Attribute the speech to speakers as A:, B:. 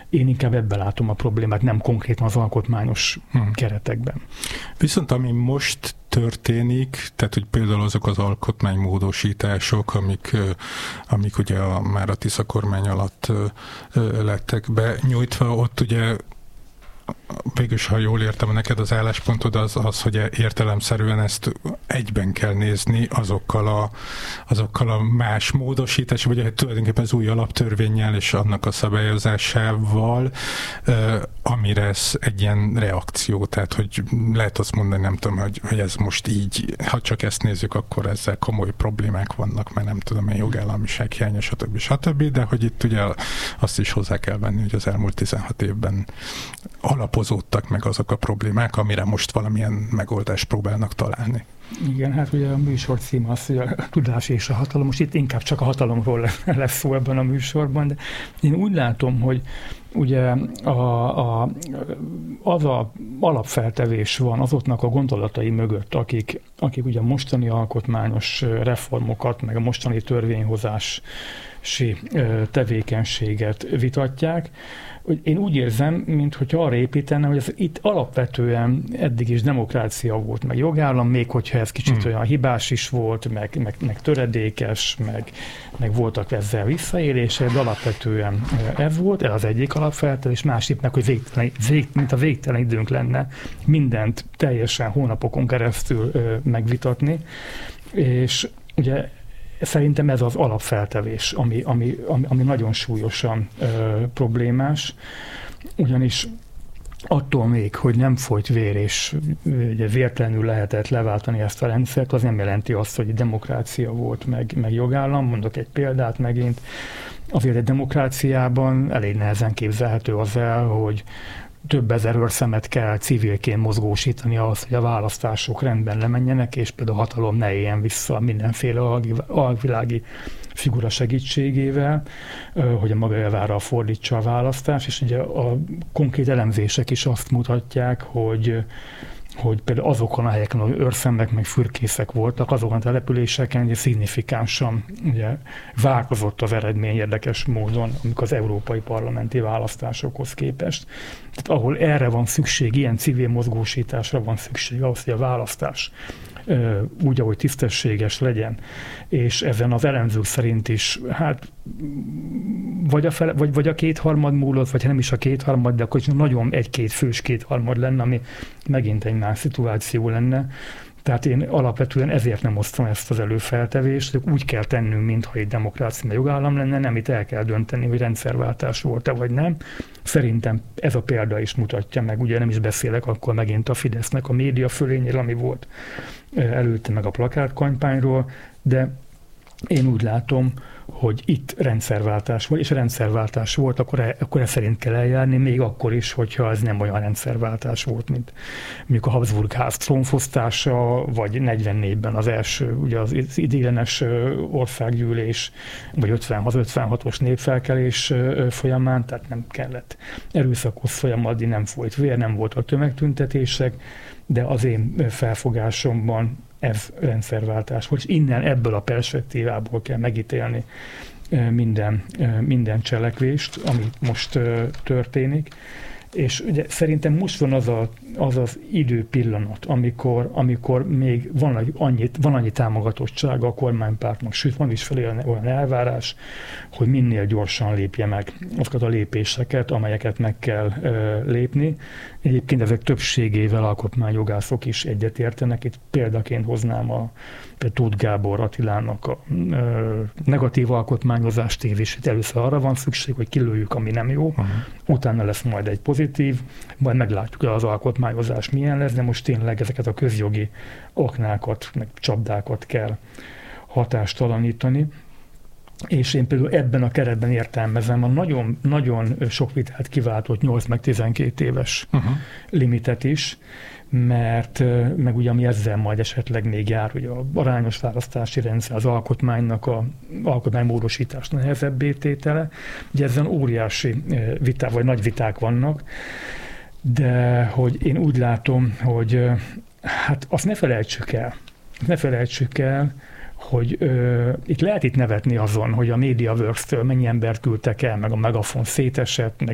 A: Én inkább ebben látom a problémát, nem konkrétan az alkotmányos keretekben.
B: Viszont ami most történik, tehát hogy például azok az alkotmánymódosítások, amik ugye már a Tisza kormány alatt lettek benyújtva, ott ugye végülis, ha jól értem neked, az álláspontod az, hogy értelemszerűen ezt egyben kell nézni azokkal a más módosítás, vagy tulajdonképpen az új alaptörvénnyel és annak a szabályozásával, amire ez egy ilyen reakció, tehát hogy lehet azt mondani, nem tudom, hogy ez most így, ha csak ezt nézzük, akkor ezzel komoly problémák vannak, mert nem tudom, a jogállamiság hiánya, stb., de hogy itt ugye azt is hozzá kell venni, hogy az elmúlt 16 évben alapozódtak meg azok a problémák, amire most valamilyen megoldást próbálnak találni.
A: Igen, hát ugye a műsor címe az, hogy a tudás és a hatalom. Most itt inkább csak a hatalomról lesz szó ebben a műsorban, de én úgy látom, hogy ugye az a alapfeltevés van azoknak a gondolatai mögött, akik ugye a mostani alkotmányos reformokat, meg a mostani törvényhozási tevékenységet vitatják, hogy én úgy érzem, mintha arra építene, hogy ez itt alapvetően eddig is demokrácia volt, meg jogállam, még hogyha ez kicsit olyan hibás is volt, meg töredékes, meg voltak ezzel visszaélések, de alapvetően ez volt, ez az egyik alapfeltevés, másik meg, hogy mint a végtelen időnk lenne mindent teljesen hónapokon keresztül megvitatni, és ugye szerintem ez az alapfeltevés, ami nagyon súlyosan problémás, ugyanis attól még, hogy nem folyt vér, és ugye vértelenül lehetett leváltani ezt a rendszert, az nem jelenti azt, hogy demokrácia volt, meg jogállam. Mondok egy példát megint. Azért egy demokráciában elég nehezen képzelhető az el, hogy több ezer őrszemet kell civilként mozgósítani ahhoz, hogy a választások rendben lemenjenek, és például a hatalom ne éljen vissza mindenféle alvilági figura segítségével, hogy a maga javára fordítsa a választás, és ugye a konkrét elemzések is azt mutatják, hogy például azokon a helyeken, ahol őrszemek meg fürkészek voltak, azokon a településeken ugye szignifikánsan ugye változott az eredmény érdekes módon, amikor az európai parlamenti választásokhoz képest. Tehát ahol erre van szükség, ilyen civil mozgósításra van szükség ahhoz, hogy a választás úgy, ahogy tisztességes legyen, és ezen az elemzők szerint is, hát vagy a kétharmad múlott, vagy nem is a kétharmad, de akkor is nagyon egy-két fős kétharmad lenne, ami megint egy más szituáció lenne. Tehát én alapvetően ezért nem osztom ezt az előfeltevést, hogy úgy kell tennünk, mintha egy demokrácia jogállam lenne, nem, itt el kell dönteni, hogy rendszerváltás volt-e vagy nem. Szerintem ez a példa is mutatja meg, ugye nem is beszélek akkor megint a Fidesznek a média fölényéről, ami volt előtte, meg a plakátkampányról, de én úgy látom, hogy itt rendszerváltás volt, és rendszerváltás volt, akkor ez szerint kell eljárni, még akkor is, hogyha ez nem olyan rendszerváltás volt, mint mondjuk a Habsburg ház trónfosztása, vagy 44-ben az első, ugye az ideiglenes országgyűlés, vagy 56-os népfelkelés folyamán, tehát nem kellett erőszakos folyamatni, nem folyt vér, nem voltak tömegtüntetések, de az én felfogásomban ez rendszerváltás volt, és innen ebből a perspektívából kell megítélni minden cselekvést, ami most történik. És ugye szerintem most van az időpillanat, amikor még van annyi támogatottsága a kormánypártnak, sőt van is felé olyan elvárás, hogy minél gyorsan lépje meg azokat a lépéseket, amelyeket meg kell lépni. Egyébként ezek többségével alkotmányjogászok is egyetértenek. Itt példaként hoznám Tóth Gábor Attilának a negatív alkotmányozás tézisét. Először arra van szükség, hogy kilőjük, ami nem jó, utána lesz majd egy pozitív, majd meglátjuk, hogy az alkotmányozás milyen lesz, de most tényleg ezeket a közjogi aknákat, meg csapdákat kell hatástalanítani. És én például ebben a keretben értelmezem a nagyon, nagyon sok vitát kiváltott 8 meg 12 éves limitet is, mert meg ugye ami ezzel majd esetleg még jár, hogy a arányos választási rendszer, az alkotmánynak a alkotmánymódosítás nehezebbé tétele, ugye ezen óriási viták, vagy nagy viták vannak, de hogy én úgy látom, hogy hát azt ne felejtsük el, hogy itt lehet nevetni azon, hogy a MediaWorks-től mennyi embert küldtek el, meg a Megafon szétesett,